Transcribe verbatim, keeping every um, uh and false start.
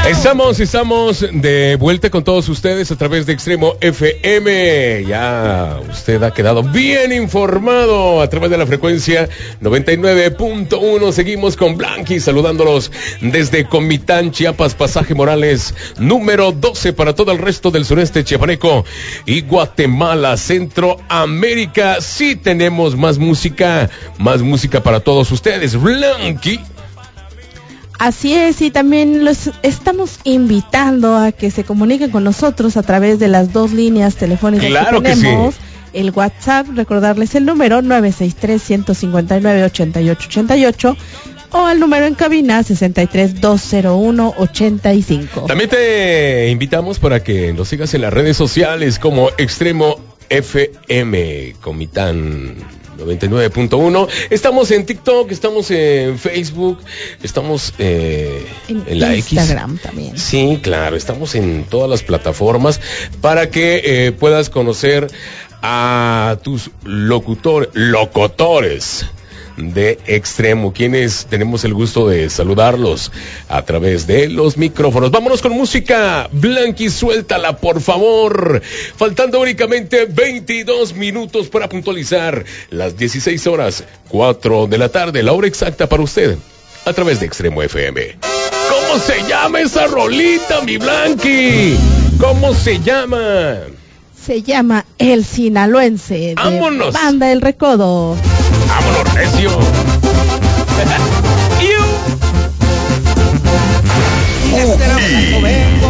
Estamos, estamos de vuelta con todos ustedes a través de Extremo F M. Ya usted ha quedado bien informado a través de la frecuencia noventa y nueve punto uno. Seguimos con Blanqui saludándolos desde Comitán, Chiapas, Pasaje Morales, número doce para todo el resto del sureste chiapaneco y Guatemala, Centroamérica. Sí tenemos más música, más música para todos ustedes. Blanqui. Así es, y también los estamos invitando a que se comuniquen con nosotros a través de las dos líneas telefónicas claro que tenemos. Que sí. El WhatsApp, recordarles el número nueve seis tres, uno cinco nueve, ocho ocho ocho ocho o el número en cabina sesenta y tres, doscientos uno, ochenta y cinco. También te invitamos para que nos sigas en las redes sociales como Extremo F M, Comitán noventa y nueve punto uno. Estamos en TikTok, estamos en Facebook, estamos eh, en, en la Instagram X. También. Sí, claro, estamos en todas las plataformas para que eh, puedas conocer a tus locutor, locutores de Extremo, quienes tenemos el gusto de saludarlos a través de los micrófonos. Vámonos con música. Blanqui, suéltala, por favor. Faltando únicamente veintidós minutos para puntualizar las dieciséis horas, cuatro de la tarde, la hora exacta para usted, a través de Extremo F M. ¿Cómo se llama esa rolita, mi Blanqui? ¿Cómo se llama? Se llama El Sinaloense, de ¡vámonos! Banda El Recodo. ¡Vámonos, recio! Uh,